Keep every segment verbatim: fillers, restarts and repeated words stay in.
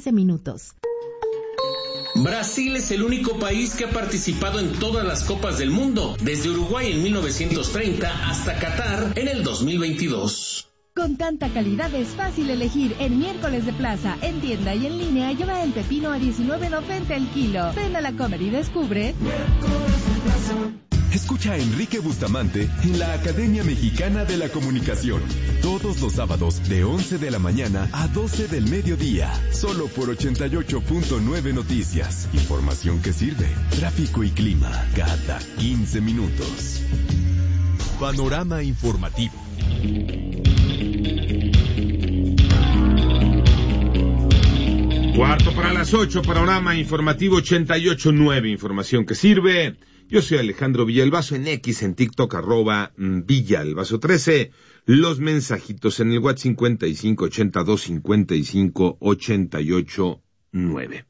quince minutos. Brasil es el único país que ha participado en todas las Copas del Mundo, desde Uruguay en mil novecientos treinta hasta Qatar en el dos mil veintidós. Con tanta calidad es fácil elegir. En Miércoles de Plaza, en tienda y en línea, lleva el pepino a diecinueve noventa el kilo. Ven a la Comer y descubre. Escucha a Enrique Bustamante en la Academia Mexicana de la Comunicación. Todos los sábados de once de la mañana a doce del mediodía. Solo por ochenta y ocho punto nueve Noticias. Información que sirve. Tráfico y clima cada quince minutos. Panorama informativo. Cuarto para las ocho, panorama informativo ochenta y ocho punto nueve, información que sirve. Yo soy Alejandro Villalbazo, en X, en TikTok, arroba Villalbazo trece. Los mensajitos en el WhatsApp cincuenta y cinco ochenta y dos cincuenta y cinco ochenta y ocho nueve.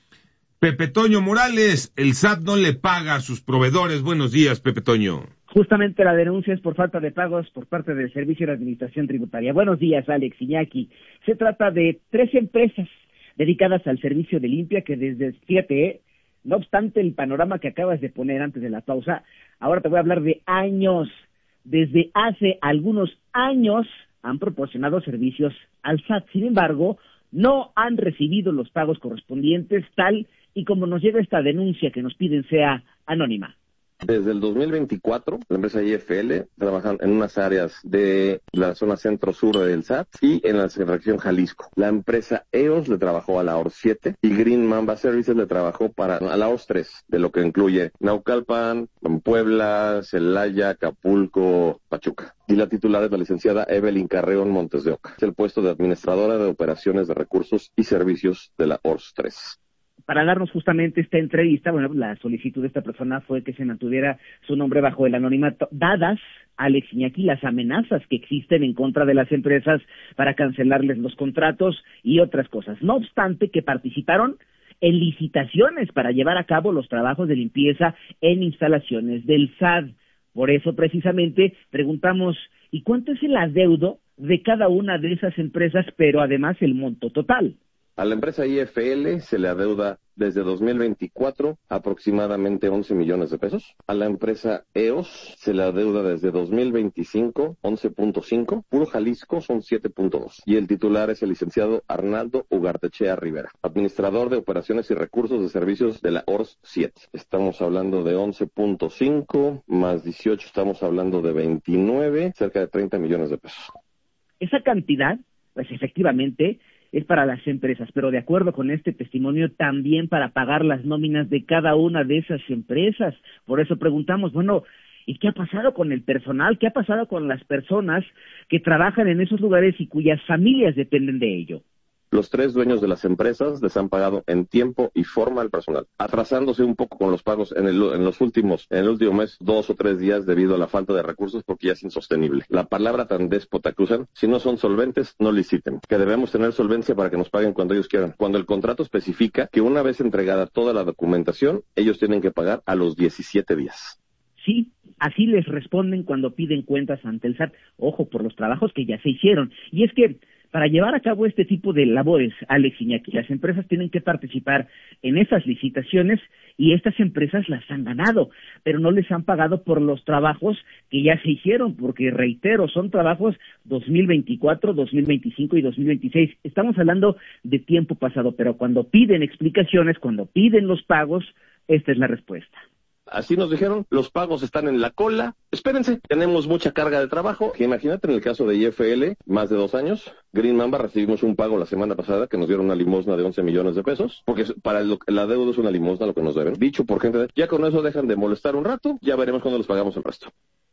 Pepe Toño Morales, el S A T no le paga a sus proveedores. Buenos días, Pepe Toño. Justamente la denuncia es por falta de pagos por parte del Servicio de Administración Tributaria. Buenos días, Alex, Iñaki. Se trata de tres empresas dedicadas al servicio de limpia que desde, fíjate, no obstante el panorama que acabas de poner antes de la pausa, ahora te voy a hablar de años. Desde hace algunos años han proporcionado servicios al S A T. Sin embargo, no han recibido los pagos correspondientes, tal y como nos llega esta denuncia que nos piden sea anónima. Desde el dos mil veinticuatro, la empresa I F L trabaja en unas áreas de la zona centro-sur del S A T y en la región Jalisco. La empresa E O S le trabajó a la O R siete y Green Mamba Services le trabajó para a la O R tres, de lo que incluye Naucalpan, Puebla, Celaya, Acapulco, Pachuca. Y la titular es la licenciada Evelyn Carreón Montes de Oca. Es el puesto de administradora de operaciones de recursos y servicios de la O R tres. Para darnos justamente esta entrevista, bueno, la solicitud de esta persona fue que se mantuviera su nombre bajo el anonimato, dadas, Alex Iñaki, las amenazas que existen en contra de las empresas para cancelarles los contratos y otras cosas. No obstante, que participaron en licitaciones para llevar a cabo los trabajos de limpieza en instalaciones del S A D. Por eso, precisamente, preguntamos, ¿y cuánto es el adeudo de cada una de esas empresas, pero además el monto total? A la empresa I F L se le adeuda desde dos mil veinticuatro aproximadamente once millones de pesos. A la empresa E O S se le adeuda desde dos mil veinticinco once punto cinco. Puro Jalisco son siete punto dos. Y el titular es el licenciado Arnaldo Ugartechea Rivera, administrador de operaciones y recursos de servicios de la O R siete. Estamos hablando de once punto cinco más dieciocho, estamos hablando de veintinueve, cerca de treinta millones de pesos. Esa cantidad, pues efectivamente, es para las empresas, pero de acuerdo con este testimonio, también para pagar las nóminas de cada una de esas empresas. Por eso preguntamos, bueno, ¿y qué ha pasado con el personal? ¿Qué ha pasado con las personas que trabajan en esos lugares y cuyas familias dependen de ello? Los tres dueños de las empresas les han pagado en tiempo y forma al personal, atrasándose un poco con los pagos en, el, en los últimos, en el último mes, dos o tres días debido a la falta de recursos porque ya es insostenible. La palabra tan déspota que usan, si no son solventes, no liciten, que debemos tener solvencia para que nos paguen cuando ellos quieran. Cuando el contrato especifica que una vez entregada toda la documentación, ellos tienen que pagar a los diecisiete días. Sí, así les responden cuando piden cuentas ante el S A T. Ojo, por los trabajos que ya se hicieron. Y es que para llevar a cabo este tipo de labores, Alex Iñaki, las empresas tienen que participar en esas licitaciones y estas empresas las han ganado, pero no les han pagado por los trabajos que ya se hicieron, porque reitero, son trabajos dos mil veinticuatro, dos mil veinticinco y dos mil veintiséis. Estamos hablando de tiempo pasado, pero cuando piden explicaciones, cuando piden los pagos, esta es la respuesta. Así nos dijeron, los pagos están en la cola. Espérense, tenemos mucha carga de trabajo. Imagínate en el caso de I F L, más de dos años. Green Mamba recibimos un pago la semana pasada que nos dieron una limosna de once millones de pesos, porque para el, la deuda es una limosna lo que nos deben. Dicho por gente, de, ya con eso dejan de molestar un rato, ya veremos cuándo les pagamos el resto.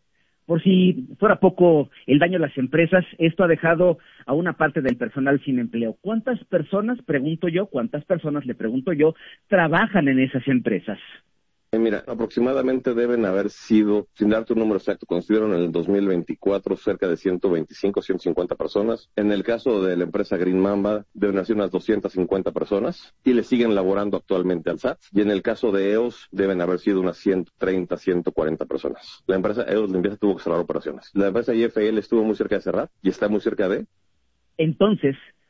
Por si fuera poco el daño a las empresas, esto ha dejado a una parte del personal sin empleo. ¿Cuántas personas, pregunto yo, cuántas personas, le pregunto yo, trabajan en esas empresas? Mira, aproximadamente deben haber sido, sin darte un número exacto, construyeron en el dos mil veinticuatro cerca de ciento veinticinco, ciento cincuenta personas. En el caso de la empresa Green Mamba, deben haber sido unas doscientas cincuenta personas y le siguen laborando actualmente al S A T. Y en el caso de E O S, deben haber sido unas ciento treinta, ciento cuarenta personas. La empresa E O S Limpieza tuvo que cerrar operaciones. La empresa I F L estuvo muy cerca de cerrar y está muy cerca de... Entonces,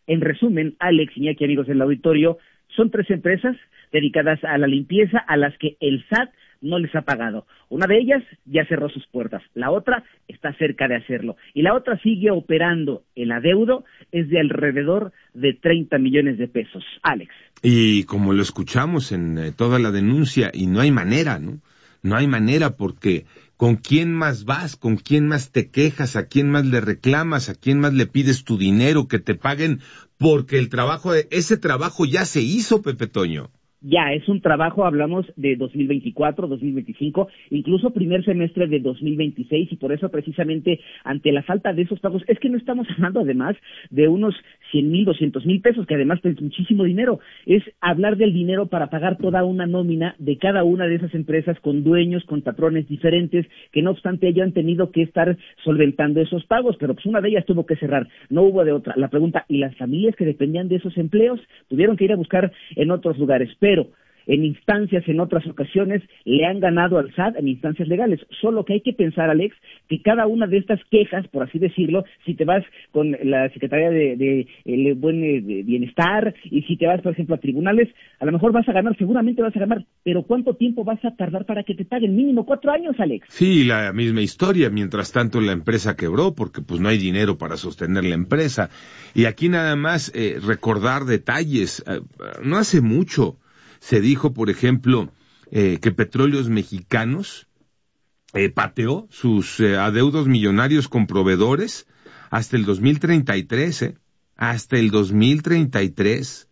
En resumen, Alex, Iñaki, amigos del auditorio, son tres empresas dedicadas a la limpieza a las que el S A T no les ha pagado. Una de ellas ya cerró sus puertas, la otra está cerca de hacerlo, y la otra sigue operando. El adeudo es de alrededor de treinta millones de pesos. Alex. Y como lo escuchamos en eh, toda la denuncia, y no hay manera, ¿no? No hay manera porque ¿con quién más vas? ¿Con quién más te quejas? ¿A quién más le reclamas? ¿A quién más le pides tu dinero que te paguen? Porque el trabajo, de, ese trabajo ya se hizo, Pepe Toño. Ya, es un trabajo, hablamos de dos mil veinticuatro, dos mil veinticinco, incluso primer semestre de dos mil veintiséis, y por eso precisamente ante la falta de esos pagos, es que no estamos hablando además de unos cien mil, doscientos mil pesos, que además es muchísimo dinero, es hablar del dinero para pagar toda una nómina de cada una de esas empresas con dueños, con patrones diferentes, que no obstante ellos han tenido que estar solventando esos pagos, pero pues una de ellas tuvo que cerrar, no hubo de otra. La pregunta, ¿y las familias que dependían de esos empleos? Tuvieron que ir a buscar en otros lugares, pero Pero en instancias, en otras ocasiones, le han ganado al S A T en instancias legales. Solo que hay que pensar, Alex, que cada una de estas quejas, por así decirlo, si te vas con la Secretaría de, de, de Buen de Bienestar, y si te vas, por ejemplo, a tribunales, a lo mejor vas a ganar, seguramente vas a ganar, pero ¿cuánto tiempo vas a tardar para que te paguen? Mínimo cuatro años, Alex. Sí, la misma historia. Mientras tanto, la empresa quebró porque pues no hay dinero para sostener la empresa. Y aquí nada más eh, recordar detalles. Eh, no hace mucho se dijo, por ejemplo, eh, que Petróleos Mexicanos eh, pateó sus eh, adeudos millonarios con proveedores hasta el dos mil treinta y tres, eh, hasta el dos mil treinta y tres,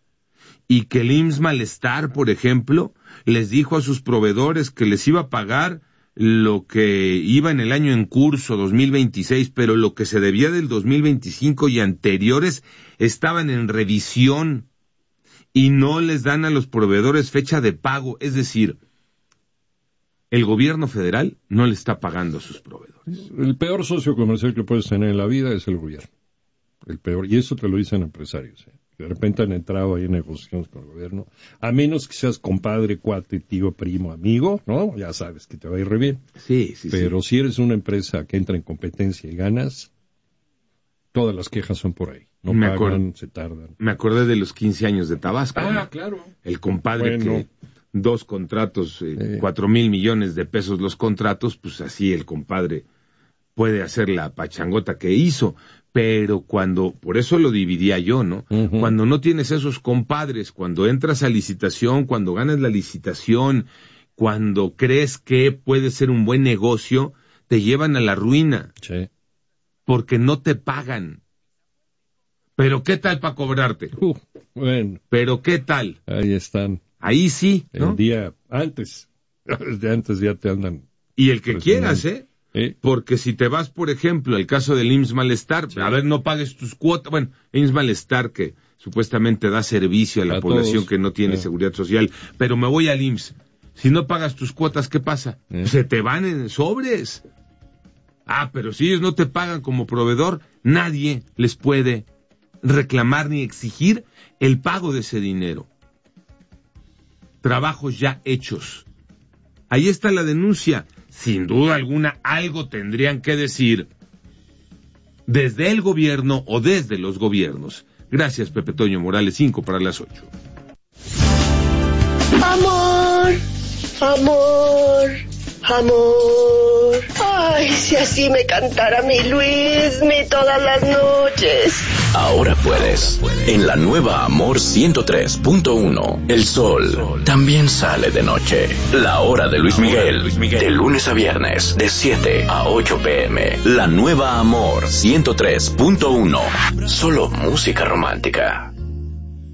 y que el I M S S Malestar, por ejemplo, les dijo a sus proveedores que les iba a pagar lo que iba en el año en curso, dos mil veintiséis, pero lo que se debía del dos mil veinticinco y anteriores estaban en revisión, y no les dan a los proveedores fecha de pago. Es decir, el gobierno federal no le está pagando a sus proveedores. El peor socio comercial que puedes tener en la vida es el gobierno. El peor, y eso te lo dicen empresarios, ¿eh? De repente han entrado ahí en negociaciones con el gobierno, a menos que seas compadre, cuate, tío, primo, amigo, ¿no? Ya sabes que te va a ir re bien. Sí, sí, Pero sí. si eres una empresa que entra en competencia y ganas, todas las quejas son por ahí. No me pagan, acuerdo, se tardan. Me acordé de los quince años de Tabasco. Ah, ¿no? claro. El compadre Bueno. que dos contratos, eh, Eh. cuatro mil millones de pesos los contratos, pues así el compadre puede hacer la pachangota que hizo. Pero cuando, por eso lo dividía yo, ¿no? Uh-huh. Cuando no tienes esos compadres, cuando entras a licitación, cuando ganas la licitación, cuando crees que puede ser un buen negocio, te llevan a la ruina. Sí. Porque no te pagan. Pero ¿qué tal para cobrarte? Uh, bueno, Pero ¿qué tal? ahí están. Ahí sí, ¿no? El día antes. Desde antes ya te andan. Y el que Pues, quieras, no. ¿eh? ¿Eh? Porque si te vas, por ejemplo, el caso del I M S S Malestar, Sí. a ver, no pagues tus cuotas. Bueno, I M S S Malestar que supuestamente da servicio a la A población todos. que no tiene Sí. seguridad social, pero me voy al I M S S. Si no pagas tus cuotas, ¿qué pasa? ¿Eh? Se te van en sobres. Ah, pero si ellos no te pagan como proveedor, nadie les puede reclamar ni exigir el pago de ese dinero. Trabajos ya hechos. Ahí está la denuncia. Sin duda alguna, algo tendrían que decir desde el gobierno o desde los gobiernos. Gracias, Pepe Toño Morales, cinco para las ocho. Amor, amor, amor. Ay, si así me cantara mi Luismi todas las noches. Ahora puedes. En la nueva Amor ciento tres punto uno, el sol también sale de noche. La hora de Luis Miguel, de lunes a viernes, de siete a ocho pm. La nueva Amor ciento tres punto uno, solo música romántica.